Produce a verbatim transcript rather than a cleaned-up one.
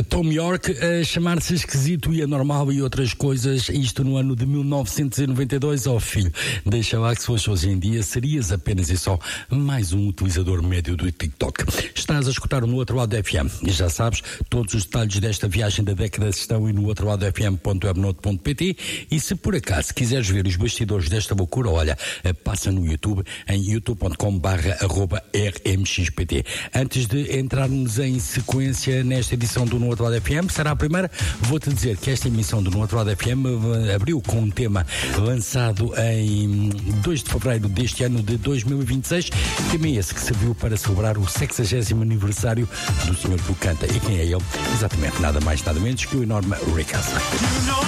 Tom York a chamar-se esquisito e anormal e outras coisas, isto no ano de mil novecentos e noventa e dois. Ó oh, filho, deixa lá que se fosse hoje em dia serias apenas e só mais um utilizador médio do TikTok. Estás a escutar no Outro Lado F M e já sabes, todos os detalhes desta viagem da década estão aí no outro lado f m ponto webnote ponto p t e se por acaso quiseres ver os bastidores desta loucura, olha, passa no YouTube em youtube ponto com barra arroba r m x p t. Antes de entrarmos em sequência nesta edição do No Outro Lado F M, será a primeira, vou-te dizer que esta emissão do No Outro Lado F M abriu com um tema lançado em dois de fevereiro deste ano de dois mil e vinte e seis, tema esse que serviu para celebrar o sexagésimo aniversário do senhor que o canta. E quem é ele? Exatamente, nada mais nada menos que o enorme Rick Astley.